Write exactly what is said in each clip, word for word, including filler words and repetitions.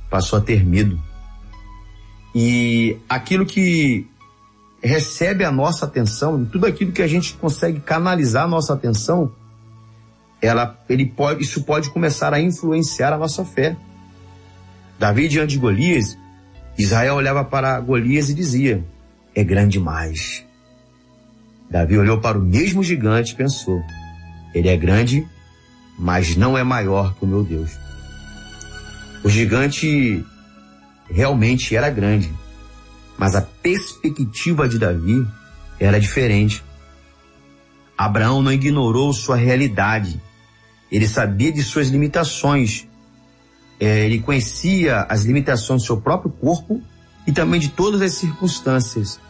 passou a ter medo. E aquilo que recebe a nossa atenção, tudo aquilo que a gente consegue canalizar a nossa atenção, ela, ele pode, isso pode começar a influenciar a nossa fé. Davi, diante de Golias, Israel olhava para Golias e dizia: é grande demais. Davi olhou para o mesmo gigante e pensou: ele é grande, mas não é maior que o meu Deus. O gigante realmente era grande, mas a perspectiva de Davi era diferente. Abraão não ignorou sua realidade. Ele sabia de suas limitações. É, ele conhecia as limitações do seu próprio corpo e também de todas as circunstâncias.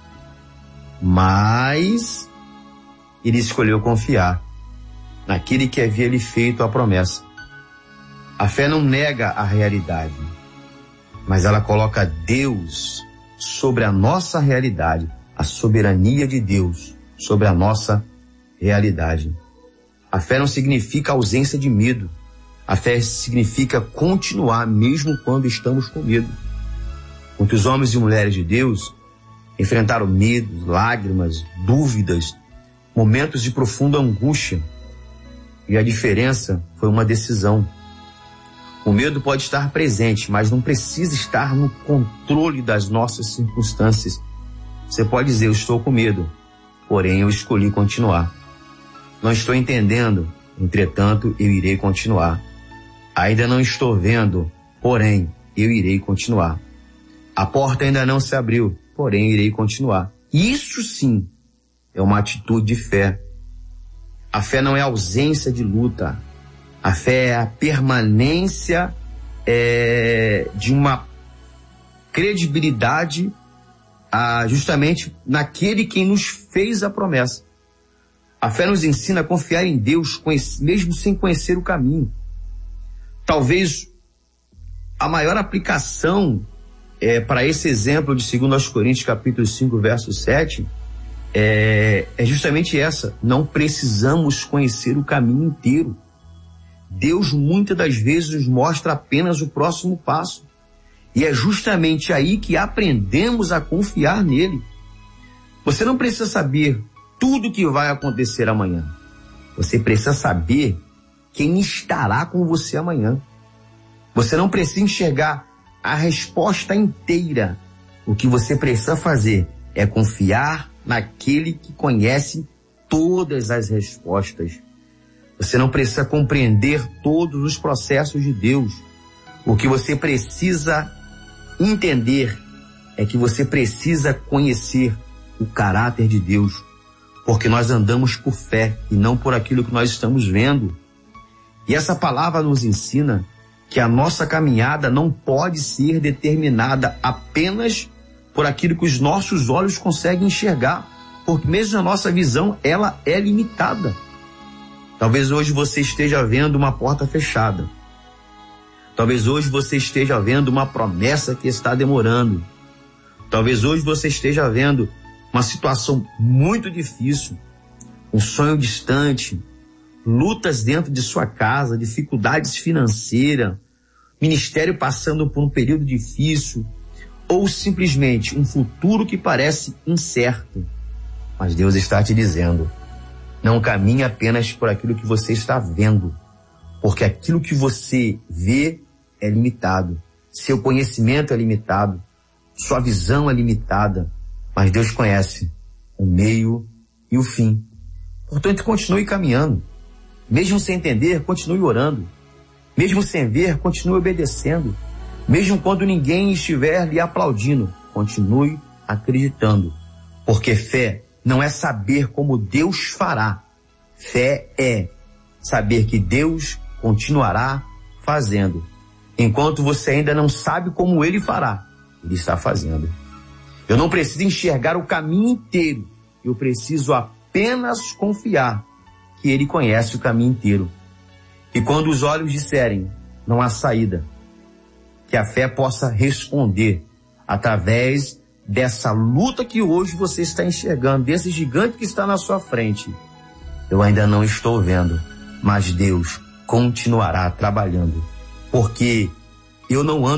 Mas ele escolheu confiar naquele que havia lhe feito a promessa. A fé não nega a realidade, mas ela coloca Deus sobre a nossa realidade, a soberania de Deus sobre a nossa realidade. A fé não significa ausência de medo. A fé significa continuar mesmo quando estamos com medo. Muitos homens e mulheres de Deus enfrentaram medos, lágrimas, dúvidas, momentos de profunda angústia. E a diferença foi uma decisão. O medo pode estar presente, mas não precisa estar no controle das nossas circunstâncias. Você pode dizer: eu estou com medo, porém eu escolhi continuar. Não estou entendendo, entretanto eu irei continuar. Ainda não estou vendo, porém eu irei continuar. A porta ainda não se abriu, porém irei continuar. Isso sim é uma atitude de fé. A fé não é ausência de luta. A fé é a permanência é, de uma credibilidade ah, justamente naquele quem nos fez a promessa. A fé nos ensina a confiar em Deus, mesmo sem conhecer o caminho. Talvez a maior aplicação é, para esse exemplo de dois Coríntios capítulo cinco, verso sete, é, é justamente essa. Não precisamos conhecer o caminho inteiro. Deus muitas das vezes nos mostra apenas o próximo passo. E é justamente aí que aprendemos a confiar nele. Você não precisa saber tudo o que vai acontecer amanhã. Você precisa saber quem estará com você amanhã. Você não precisa enxergar a resposta inteira. O que você precisa fazer é confiar naquele que conhece todas as respostas. Você não precisa compreender todos os processos de Deus. O que você precisa entender é que você precisa conhecer o caráter de Deus, porque nós andamos por fé e não por aquilo que nós estamos vendo. E essa palavra nos ensina que a nossa caminhada não pode ser determinada apenas por aquilo que os nossos olhos conseguem enxergar, porque mesmo a nossa visão, ela é limitada. Talvez hoje você esteja vendo uma porta fechada. Talvez hoje você esteja vendo uma promessa que está demorando. Talvez hoje você esteja vendo uma situação muito difícil, um sonho distante, lutas dentro de sua casa, dificuldades financeiras, ministério passando por um período difícil, ou simplesmente um futuro que parece incerto. Mas Deus está te dizendo: não caminhe apenas por aquilo que você está vendo, porque aquilo que você vê é limitado, seu conhecimento é limitado, sua visão é limitada, mas Deus conhece o meio e o fim. Portanto, continue caminhando. Mesmo sem entender, continue orando. Mesmo sem ver, continue obedecendo. Mesmo quando ninguém estiver lhe aplaudindo, continue acreditando. Porque fé não é saber como Deus fará. Fé é saber que Deus continuará fazendo. Enquanto você ainda não sabe como Ele fará, Ele está fazendo. Eu não preciso enxergar o caminho inteiro. Eu preciso apenas confiar que Ele conhece o caminho inteiro. E quando os olhos disserem não há saída, que a fé possa responder através dessa luta que hoje você está enxergando, desse gigante que está na sua frente. Eu ainda não estou vendo, mas Deus continuará trabalhando, porque eu não ando